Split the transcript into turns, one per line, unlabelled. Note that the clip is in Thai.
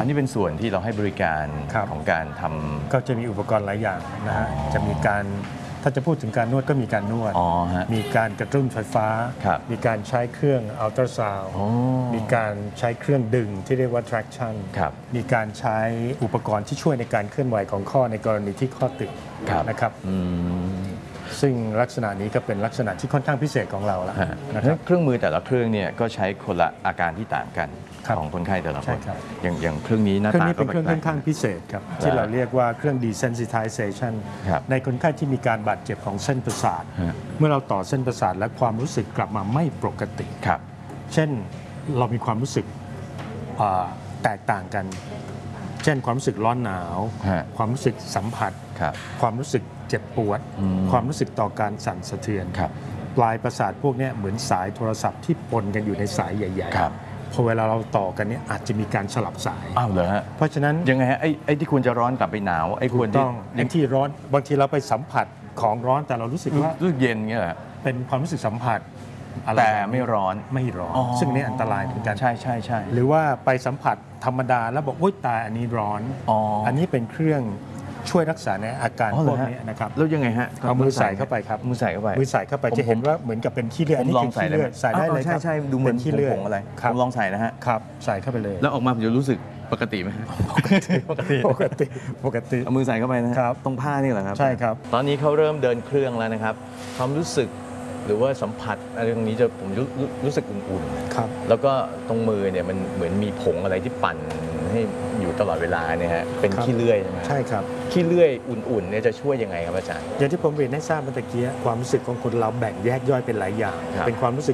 อันนี้เป็นส่วนที่เราให้บริการของการทำ
ก็จะมีอุปกรณ์หลายอย่างนะฮะจะมีการถ้าจะพูดถึงการนวดก็มีการนวดมีการกระตุ้นไฟฟ้ามีการใช้เครื่องอัลตราซาวด์มีการใช้เครื่องดึงที่เรียกว่า traction มีการใช้อุปกรณ์ที่ช่วยในการเคลื่อนไหวของข้อในกรณีที่ข้อตึงนะครับซึ่งลักษณะนี้ก็เป็นลักษณะที่ค่อนข้างพิเศษของเราแล้วนะครับ
เครื่องมือแต่ละเครื่องเนี่ยก็ใช้คนละอาการที่ต่างกันของคนไข้แต่ละคนอย่างเครื่องนี้หน้าตาก็เป็นเครื่อง
ค่อนข้างพิเศษครับที่เราเรียกว่าเครื่อง desensitization ในคนไข้ที่มีการบาดเจ็บของเส้นประสาทเมื่อเราต่อเส้นประสาทและความรู้สึกกลับมาไม่ปกติเช่นเรามีความรู้สึกแตกต่างกันเช่นความรู้สึกร้อนหนาวความรู้สึกสัมผัสความรู้สึกเจ็บปวดความรู้สึกต่อการสั่นสะเทือนปลายประสาทพวกนี้เหมือนสายโทรศัพท์ที่ปนกันอยู่ในสายใหญ่ๆพอเวลาเราต่อกันเนี่ยอาจจะมีการสลับสาย
อ้าวเหรอฮะ
เพราะฉะนั้น
ยังไงฮะไอ้ที่ควรจะร้อนกลับไปหนาวไอ้ควร
ที่ร้อนบางทีเราไปสัมผัสของร้อนแต่เรารู้สึกว่า
เย็นเงี้ย
เป็นความรู้สึกสัมผัส
แต่ไม่ร้อน
ซึ่งนี่อันตรายเหมือนกัน
ใช่
หรือว่าไปสัมผัสธรรมดาแล้วบอกโอ๊ยตายอันนี้ร้อนอันนี้เป็นเครื่องช่วยรักษาในอาการพวกนี้นะครับ
แล้วยังไงฮะ
เอามือใส่เข้าไปครับ
มือใส่เข้าไป
จะเห็นว่าเหมือนกับเป็นขี้เลือดอันนี้คือขี้เลือดใส่ได้เลยครับ
ใช่ดูเหมือนขี้เลือดอะไรผมลองใส่นะฮะ
ครับใส่เข้าไปเลย
แล้วออกมาผมจะรู้สึกปกติไหมฮะ
ปกติ
เอามือใส่เข้าไปนะครับตรงผ้านี่เหรอครับ
ใช่ครับ
ตอนนี้เขาเริ่มเดินเครื่องแล้วนะครับความรู้สึกหรือว่าสัมผัสอะไรตรงนี้ผมรู้สึกอุ่น
ๆครับ
แล้วก็ตรงมือเนี่ยมันเหมือนมีผงอะไรที่ปั่นให้อยู่ตลอดเวลาเนี่ยฮะเป็นขี้เลื่อยใช่ไหม
ใช่ครับ
ขี้เลื่อยอุ่นๆเนี่ยจะช่วยยังไงครับอาจารย์
อย่างที่ผมเรียนให้ทราบเมื่อกี้ความรู้สึกของคนเราแบ่งแยกย่อยเป็นหลายอย่างเป็นความรู้สึก